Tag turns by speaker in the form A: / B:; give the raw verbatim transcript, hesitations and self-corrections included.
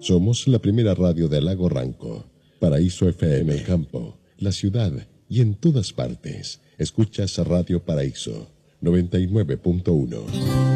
A: Somos la primera radio del Lago Ranco. Paraíso F M en campo, la ciudad y en todas partes. Escuchas Radio Paraíso noventa y nueve punto uno.